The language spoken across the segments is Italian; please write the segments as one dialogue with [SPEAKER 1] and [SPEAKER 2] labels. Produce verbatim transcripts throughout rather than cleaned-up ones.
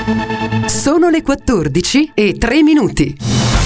[SPEAKER 1] Sono le quattordici e tre minuti.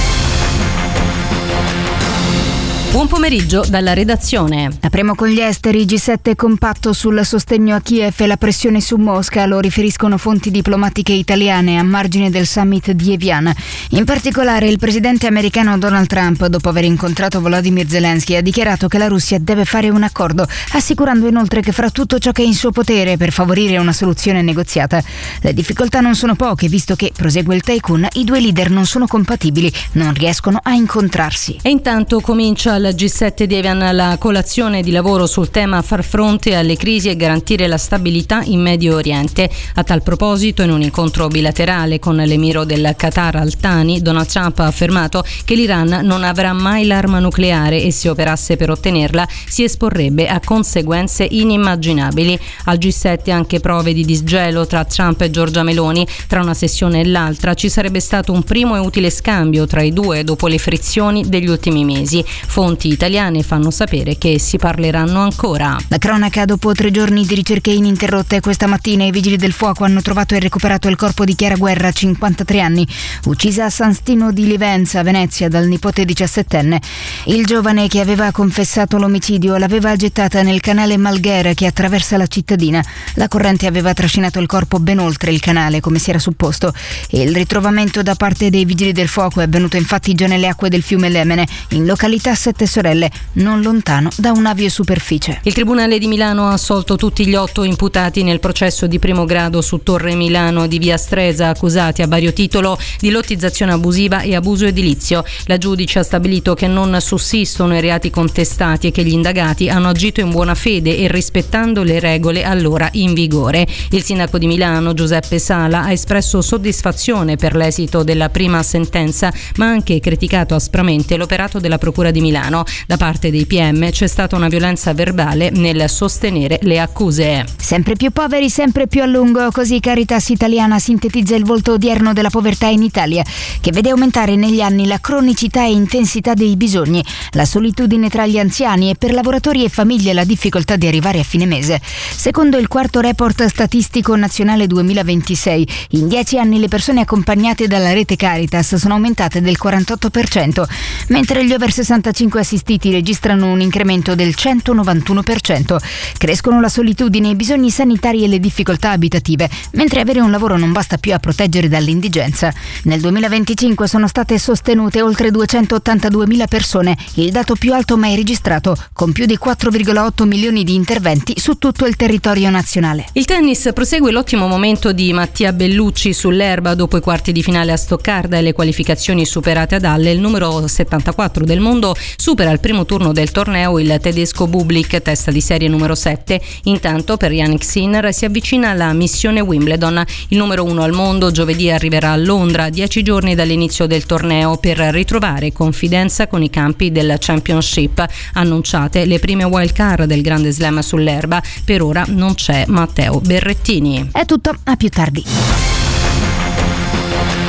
[SPEAKER 2] Buon pomeriggio dalla redazione.
[SPEAKER 3] Apriamo con gli esteri. G sette compatto sul sostegno a Kiev e la pressione su Mosca, lo riferiscono fonti diplomatiche italiane a margine del summit di Evian. In particolare il presidente americano Donald Trump, dopo aver incontrato Volodymyr Zelensky, ha dichiarato che la Russia deve fare un accordo, assicurando inoltre che farà tutto ciò che è in suo potere per favorire una soluzione negoziata. Le difficoltà non sono poche, visto che, prosegue il tycoon, i due leader non sono compatibili, non riescono a incontrarsi.
[SPEAKER 2] E intanto comincia al G sette di Evian la colazione di lavoro sul tema far fronte alle crisi e garantire la stabilità in Medio Oriente. A tal proposito, in un incontro bilaterale con l'emiro del Qatar Al Thani, Donald Trump ha affermato che l'Iran non avrà mai l'arma nucleare e se operasse per ottenerla si esporrebbe a conseguenze inimmaginabili. Al G sette anche prove di disgelo tra Trump e Giorgia Meloni. Tra una sessione e l'altra ci sarebbe stato un primo e utile scambio tra i due dopo le frizioni degli ultimi mesi. Fonti italiane fanno sapere che si parleranno ancora.
[SPEAKER 3] La cronaca dopo tre giorni di ricerche ininterrotte. Questa mattina i vigili del fuoco hanno trovato e recuperato il corpo di Chiara Guerra, cinquantatré anni, uccisa a San Stino di Livenza, Venezia, dal nipote diciassettenne. Il giovane, che aveva confessato l'omicidio, l'aveva gettata nel canale Malghera che attraversa la cittadina. La corrente aveva trascinato il corpo ben oltre il canale, come si era supposto. Il ritrovamento da parte dei vigili del fuoco è avvenuto infatti già nelle acque del fiume Lemene, in località Sette Sorelle, non lontano da un'aviosuperficie.
[SPEAKER 2] Il Tribunale di Milano ha assolto tutti gli otto imputati nel processo di primo grado su Torre Milano di via Stresa, accusati a vario titolo di lottizzazione abusiva e abuso edilizio. La giudice ha stabilito che non sussistono i reati contestati e che gli indagati hanno agito in buona fede e rispettando le regole allora in vigore. Il sindaco di Milano, Giuseppe Sala, ha espresso soddisfazione per l'esito della prima sentenza, ma ha anche criticato aspramente l'operato della Procura di Milano. Da parte dei P M c'è stata una violenza verbale nel sostenere le accuse.
[SPEAKER 3] Sempre più poveri, sempre più a lungo, così Caritas Italiana sintetizza il volto odierno della povertà in Italia, che vede aumentare negli anni la cronicità e intensità dei bisogni, la solitudine tra gli anziani e per lavoratori e famiglie la difficoltà di arrivare a fine mese. Secondo il quarto report statistico nazionale duemilaventisei, in dieci anni le persone accompagnate dalla rete Caritas sono aumentate del quarantotto per cento, mentre gli over sessantacinque assistiti registrano un incremento del centonovantuno per cento. Crescono la solitudine, i bisogni sanitari e le difficoltà abitative, mentre avere un lavoro non basta più a proteggere dall'indigenza. Nel duemilaventicinque sono state sostenute oltre duecentoottantaduemila persone, il dato più alto mai registrato, con più di quattro virgola otto milioni di interventi su tutto il territorio nazionale.
[SPEAKER 2] Il tennis prosegue l'ottimo momento di Mattia Bellucci sull'erba dopo i quarti di finale a Stoccarda e le qualificazioni superate ad Halle. Il numero settantaquattro del mondo supera al primo turno del torneo il tedesco Bublik, testa di serie numero sette. Intanto per Jannik Sinner si avvicina alla missione Wimbledon. Il numero uno al mondo giovedì arriverà a Londra, dieci giorni dall'inizio del torneo, per ritrovare confidenza con i campi del Championship. Annunciate le prime wild card del Grande Slam sull'erba. Per ora non c'è Matteo Berrettini.
[SPEAKER 3] È tutto, a più tardi.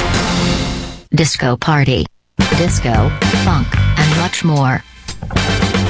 [SPEAKER 4] Disco party, disco, funk, and much more.